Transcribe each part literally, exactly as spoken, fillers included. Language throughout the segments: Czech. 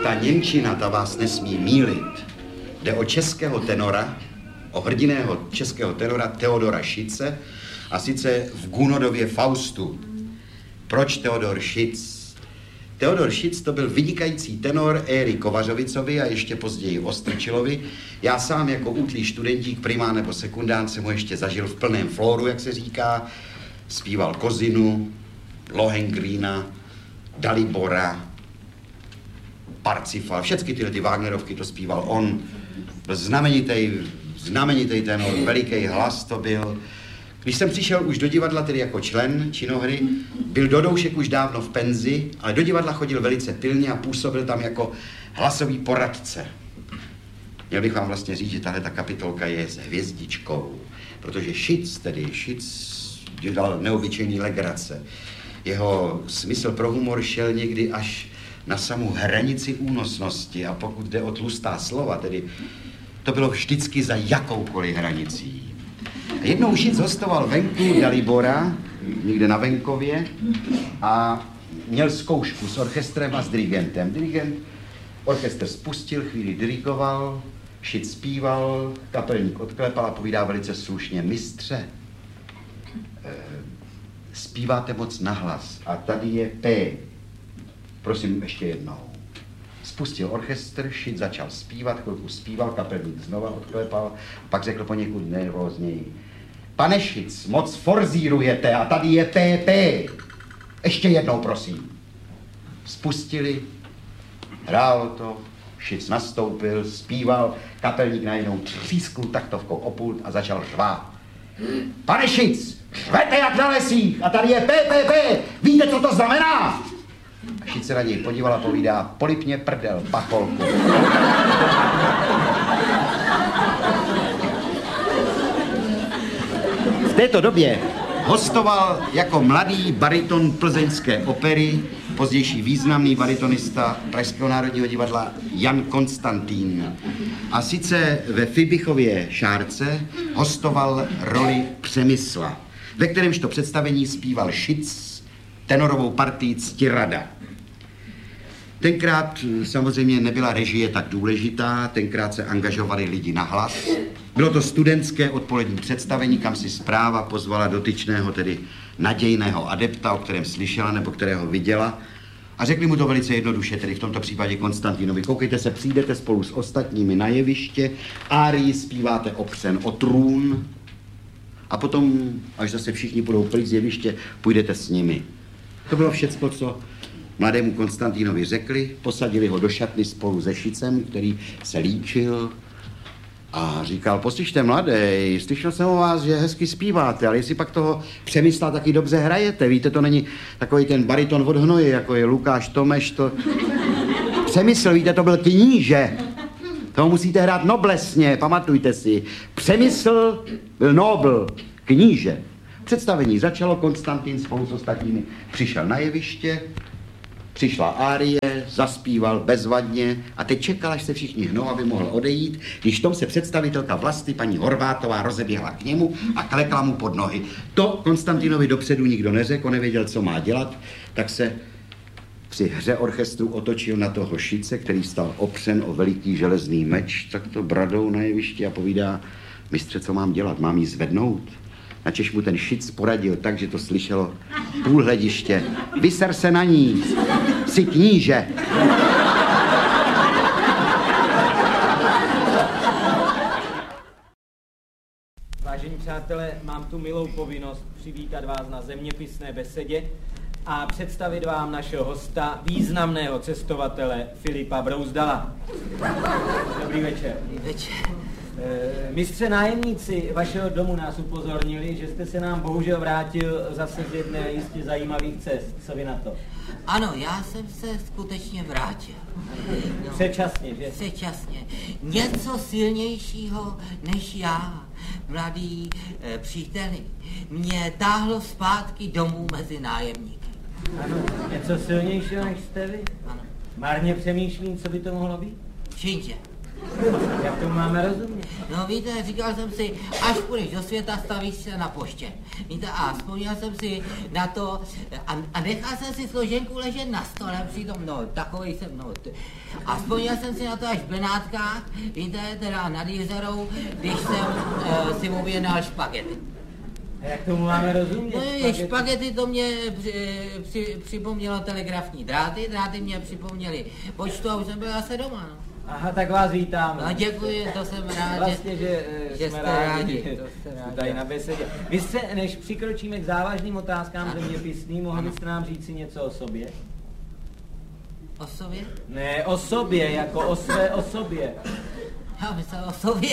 ta němčina, ta vás nesmí mýlit. Jde o českého tenora, o hrdiného českého tenora Theodora Schiitze, a sice v Gunodově Faustu. Proč Theodor Schiitz? Theodor Schiitz to byl vynikající tenor éry Kovařovicovi a ještě později Ostrčilovi. Já sám jako útlý studentík, primá nebo sekundán, jsem ho ještě zažil v plném flóru, jak se říká. Zpíval Kozinu, Lohengrína, Dalibora, Parsifal, všechny tyhle ty Wagnerovky to zpíval on. Byl znamenitý, znamenitý tenor, veliký hlas to byl. Když jsem přišel už do divadla, tedy jako člen činohry, byl Dodoušek už dávno v penzi, ale do divadla chodil velice pilně a působil tam jako hlasový poradce. Měl bych vám vlastně říct, že tahle ta kapitolka je s hvězdičkou, protože Schiitz, tedy Schiitz dělal neobyčejný legrace. Jeho smysl pro humor šel někdy až na samou hranici únosnosti a pokud jde o tlustá slova, tedy to bylo vždycky za jakoukoliv hranicí. A jednou Schiitz hostoval venku Dalibora, někde na venkově, a měl zkoušku s orchestrem a s dirigentem. Dirigent orchestr spustil, chvíli dirigoval, Schiitz zpíval, kapelník odklepal a povídá velice slušně: mistře, eh, zpíváte moc nahlas a tady je P. Prosím ještě jednou. Spustil orchestr, Schiitz začal zpívat, chvilku zpíval, kapelník znova odklepal, pak řekl poněkud nervózněji: pane Schiitz, moc forzírujete a tady je P P. Ještě jednou, prosím. Spustili, hrálo to, Schiitz nastoupil, zpíval, kapelník najednou třískl taktovkou o pult a začal řvát: pane Schiitz, řvete jak na lesích a tady je P P P. Víte, co to znamená? Schiitz se na něj podíval a povídá: polipně prdel, pacholku. V této době hostoval jako mladý bariton plzeňské opery, pozdější významný baritonista Pražského národního divadla Jan Konstantín. A sice ve Fibichově Šárce hostoval roli Přemysla, ve kterémž to představení zpíval Schiitz tenorovou partii Ctirada. Tenkrát samozřejmě nebyla režie tak důležitá, tenkrát se angažovali lidi na hlas. Bylo to studentské odpolední představení, kam si správa pozvala dotyčného, tedy nadějného adepta, o kterém slyšela nebo kterého viděla. A řekli mu to velice jednoduše, tedy v tomto případě Konstantinovi: koukejte se, přijdete spolu s ostatními na jeviště, árii zpíváte opřen o trůn a potom, až zase všichni půjdou pryč z jeviště, půjdete s nimi. To bylo všecko, co mladému Konstantinovi řekli, posadili ho do šatny spolu se Schietzem, který se líčil a říkal: poslyšte, mladej, slyšel jsem o vás, že hezky zpíváte, ale jestli pak toho Přemysla taky dobře hrajete, víte, to není takový ten bariton od hnoje, jako je Lukáš Tomeš, to... Přemysl, víte, to byl kníže, toho musíte hrát noblesně, pamatujte si. Přemysl byl nobl, kníže. Představení začalo, Konstantin spolu s ostatními přišel na jeviště, přišla árie, zaspíval bezvadně a teď čekal, až se všichni hnou, aby mohl odejít, když tom se představitelka Vlasty, paní Horvátová, rozeběhla k němu a klekla mu pod nohy. To Konstantinovi dopředu nikdo neřekl, on nevěděl, co má dělat, tak se při hře orchestru otočil na toho Schiitze, který stal opřen o veliký železný meč, tak to bradou na jevišti a povídá: mistře, co mám dělat, mám jí zvednout? Načež mu ten Schiitz poradil tak, že to slyšelo půl hlediště: vyser se na ní, jsi kníže. Vážení přátelé, mám tu milou povinnost přivítat vás na zeměpisné besedě a představit vám našeho hosta, významného cestovatele Filipa Brouzdala. Dobrý večer. Dobrý večer. Mistře nájemníci vašeho domu nás upozornili, že jste se nám bohužel vrátil zase z jedné jistě zajímavých cest. Co vy na to? Ano, já jsem se skutečně vrátil. No, předčasně, že? Předčasně. Něco silnějšího než já, mladý e, příteli, mě táhlo zpátky domů mezi nájemníky. Ano, něco silnějšího než jste vy? Ano. Marně přemýšlím, co by to mohlo být? Činže. Jak to máme rozumět? No víte, říkal jsem si, až půjdeš do světa, stavíš se na poště. Víte, a vzpomněl jsem si na to a, a nechal jsem si složenku ležet na stole, přitom, no, takovej jsem, no. T- a vzpomněl jsem si na to až v Benátkách, víte, teda nad Jizerou, když jsem uh, si objednal špagety. A jak tomu máme rozumět? No špagety, špagety to mě při, při, připomnělo telegrafní dráty, dráty mě připomněly počtu a už jsem byl zase doma, no. Aha, tak vás vítáme. No děkuji, to jsem rád, vlastně, že, že jsme jste rádi, rádi, to jste rádi. Tady na besedě. Vy jste, než přikročíme k závažným otázkám zeměpisným, mohli byste nám říct si něco o sobě? O sobě? Ne, o sobě, jako o své osobě. Já myslel o sobě.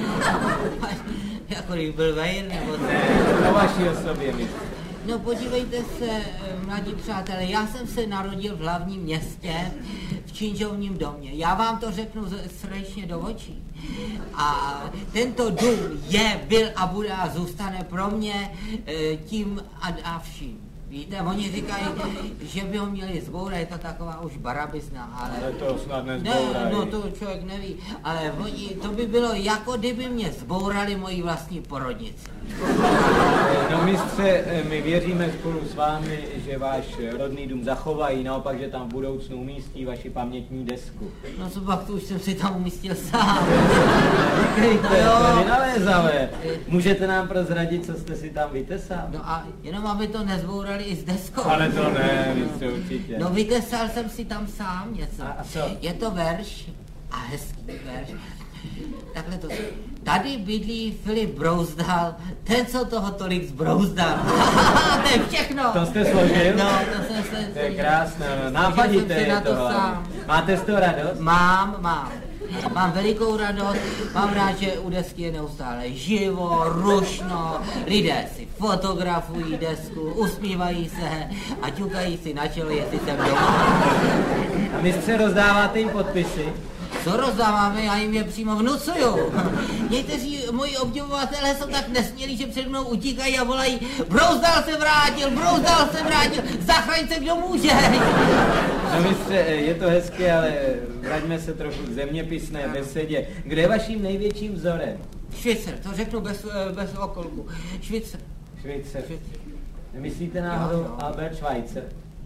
Jako když byl vejr, nebo... Ne, o vaší osobě, myslím. No podívejte se, mladí přátelé, já jsem se narodil v hlavním městě, v činžovním domě. Já vám to řeknu srdečně do očí. A tento dům je, byl a bude a zůstane pro mě tím a, a vším. Víte, oni říkají, že by ho měli zbourat, je to taková už barabizna, ale... Ale to snad nezbourají. Ne, no to člověk neví, ale oni, to by bylo jako kdyby mě zbourali moji vlastní porodnici. No mistře, my věříme spolu s vámi, že váš rodný dům zachovají, naopak, že tam v budoucnu umístí vaši pamětní desku. No co pak, to už jsem si tam umístil sám. Říkejte, to je vynalézavé. Můžete nám prozradit, co jste si tam vytesal? No a jenom aby to nezbourali i s deskou. Ale to ne, mistře, určitě. No vytesal jsem si tam sám něco. A, a co? Je to verš a hezký verš. Takhle to. Tady bydlí Filip Brouzdal, ten, co toho tolik zbrouzdal. To je všechno. To jste složil? No, to jsem se... To je krásné, nápadíte je to. to sám. Máte z toho radost? Mám, mám. Mám velikou radost, mám rád, že u desky je neustále živo, rušno, lidé si fotografují desku, usmívají se a ťukají si na čelo, jestli jsem doma. A mistře, rozdáváte jim podpisy? Co rozdáváme, já jim je přímo vnucuju. Někteří moji obdivovatelé jsou tak nesmělí, že před mnou utíkají a volají: Brouzdal se vrátil, Brouzdal se vrátil, zachraň se, kdo může. No mistře, je to hezké, ale vraťme se trochu k zeměpisné besedě. Kdo je vaším největším vzorem? Švýcar, to řeknu bez, bez okolku. Švýcar. Švýcar. Nemyslíte náhodou Albert Schweitzer?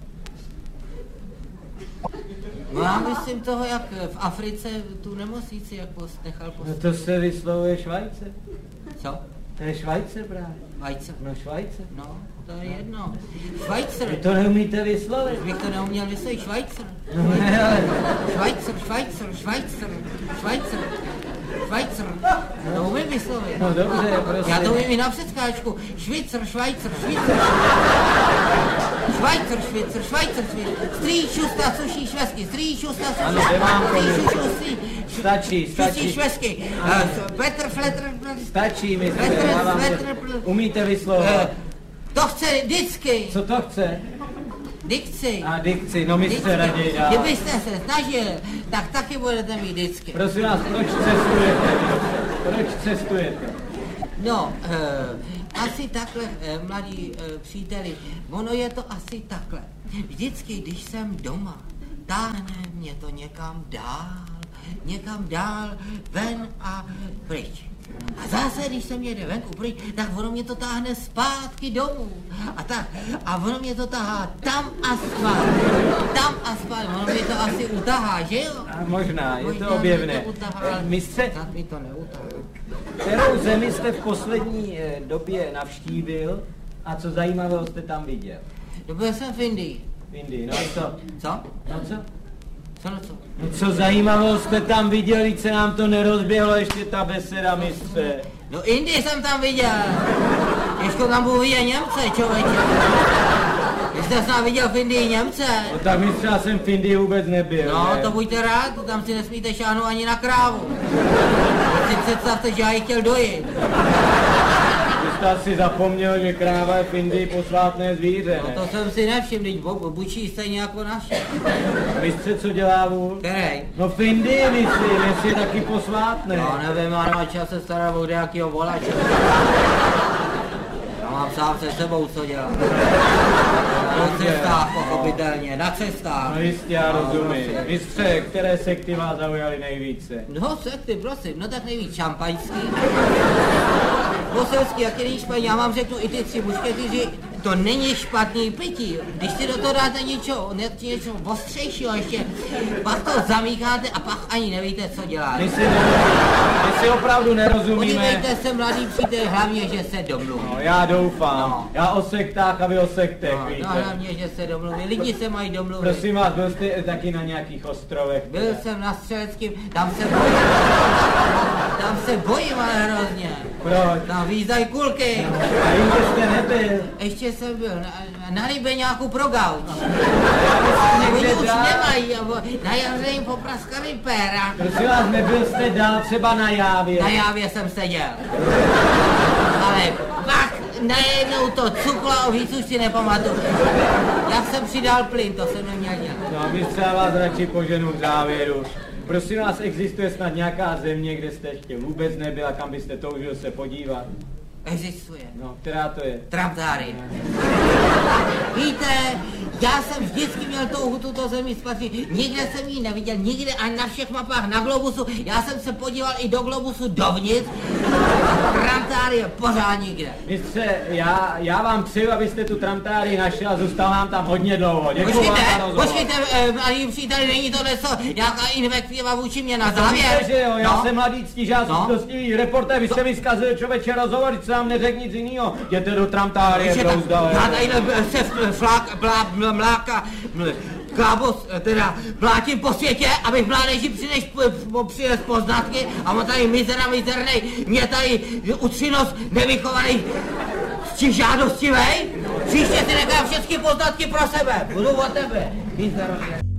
No já myslím toho, jak v Africe tu nemocnici, jak post, nechal postavit. No to se vyslovuje Schweitzer. Co? To je Schweitzer právě. Schweitzer. No Schweitzer. No, to je jedno. Schweitzer. Vy to neumíte vyslovit. Bych to neuměl vyslovit. Schweitzer. No ne, ale... Schweitzer, Schweitzer, Schweitzer, Schweitzer. Schweitzer. No umím vyslovit. No dobře, prostě. Já to umím i na předskáčku. Švýcar, Švýcar, Švýcar. Švýcar, Švýcar, Švýcar, Švýcar. Strý, šusta, suší, švesky. Strý, šusta, suší. Ano, kde mám to? Strý, Stačí, stačí. Šustí, švesky. Petr, fletr, Stačí, mi Petr, já vám fletr, umíte vyslovovat. To chce vždycky. Co to chce? Dikci. A dikci, no mistře raději dál. Kdybyste se snažil, tak taky budete mít vždycky. Prosím vás, proč cestujete? Proč cestujete? No, uh, asi takhle, uh, mladí uh, příteli, ono je to asi takhle. Vždycky, když jsem doma, táhne mě to někam dál, někam dál, ven a pryč. A zase, když se mě jde venku pryč, tak ono mě to táhne zpátky domů. A tak, a ono mě to tahá tam a zpátky, tam a zpátky, ono mě to asi utahá, že jo? A možná, je Možná to objevné. To utahá, Mistře, tak mi to neutahá. kterou zemi jste v poslední době navštívil a co zajímavého jste tam viděl? No byl jsem v Indii. V Indii, no co? Co? No co? Co no co? No co zajímavého jste tam viděl, když se nám to nerozběhlo ještě ta beseda, mistře. No Indii jsem tam viděl. Těžko tam budu vidět Němce, člověče. Vy jste snad viděl v Indii Němce? No tak mistře, já jsem v Indii vůbec nebyl. No, ne? to buďte rád, tam si nesmíte šáhnout ani na krávu. Si představte, že já ji chtěl dojít. Vy jste asi zapomněl, že kráva je v Indii posvátné zvíře, No ne? to jsem si nevšiml, teď bučí stejně jako naše. Mistře, co dělá vůl? Který? No v Indii, myslím, jestli je taky posvátné. No nevím, já nemám čas se starat o nějakýho volače. mám sám se sebou co dělat. Na cestách, pochopitelně, na cestách. No jistě, já rozumím. Mistře, které sekty vás zaujaly nejvíce? No, sekty, prosím, no tak nejvíc šampaňský. Boselský, jak je špatný, já vám řeknu i ty tři mušketýři, to není špatný pití. Když si do toho dáte něco, něco ostřejšího ještě, pak to zamícháte a pak ani nevíte, co děláte. My si, my si opravdu nerozumíme. Podívejte se, mladý přítel, hlavně, že se domluví. No, já doufám. No. Já o sektách a vy o sektech, No, víte. no hlavně, že se domluví. Lidi se mají domluvit. Prosím vás, byl jste taky na nějakých ostrovech? Byl jsem na Střeleckým, tam se bojím. Tam se bojím, ale hrozně. Proč? Tam vízají kulky. A jinde jste nebyl. Ještě jsem byl na, na Libeňáku pro gauč. Někde Oni už dál. nemají, na jaře jim popraskali péra. Prosím vás, nebyl jste dál třeba na Jávě? Na Jávě jsem seděl. Ale pak najednou to cuklo a víc už si nepamatuju. Já jsem přidal plyn, to jsem neměl dělat. No a my třeba vás radši poženu k závěru. Prosím vás, existuje snad nějaká země, kde jste ještě vůbec nebyla, kam byste toužil se podívat? Existuje. No, která to je? Tramtáry. Víte, já jsem vždycky měl touhu tuto zemi spatřit. Nikde jsem ji neviděl, nikde ani na všech mapách na globusu. Já jsem se podíval i do globusu dovnitř. Tramtáry je pořád nikde. Mistře, já, já vám přeju, abyste tu tramtáry našel a zůstal nám tam hodně dlouho. Děkuji vám Počkejte, za rozhovor. počkejte, mladý příteli, není to něco, nějaká invektiva vůči mě na To závěr? víte, že jo, já No. jsem mladý ctižář, No. dostivý reportér, vy jste mi zkazil člověče rozhovor, teď vám neřekl nic jinýho. Jděte do tramtáry, Víš, je tak Brouzdal. já tady se flák, blá, blá, mláka, kábos, teda mlátím po světě, abych mládeži přines, přines poznatky a on tady mizera mizernej, mě tady utřinost nevychovaný žádostivej. Příště si nechám všechny poznatky pro sebe, budu o tebe. Mizero.